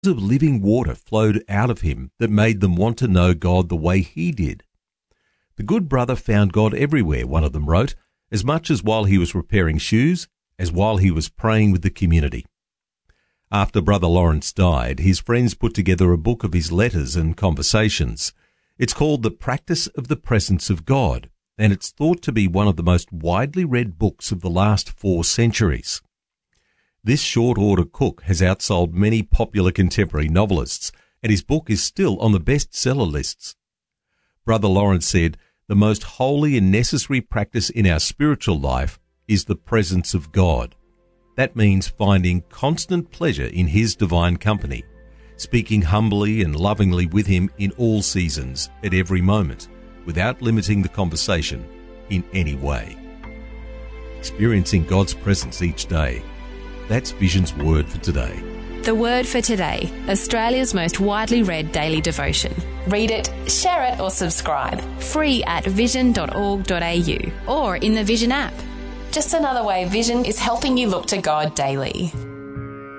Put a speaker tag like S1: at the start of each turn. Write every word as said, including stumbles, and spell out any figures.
S1: of living water flowed out of him that made them want to know God the way he did. The good brother found God everywhere, one of them wrote, as much as while he was repairing shoes, as while he was praying with the community. After Brother Lawrence died, his friends put together a book of his letters and conversations. It's called The Practice of the Presence of God, and it's thought to be one of the most widely read books of the last four centuries. This short-order cook has outsold many popular contemporary novelists, and his book is still on the bestseller lists. Brother Lawrence said, "The most holy and necessary practice in our spiritual life is the presence of God. That means finding constant pleasure in his divine company, speaking humbly and lovingly with him in all seasons, at every moment, without limiting the conversation in any way. Experiencing God's presence each day. That's Vision's Word for today."
S2: The Word for Today, Australia's most widely read daily devotion. Read it, share it or subscribe. Free at vision dot org dot a u or in the Vision app. Just another way Vision is helping you look to God daily.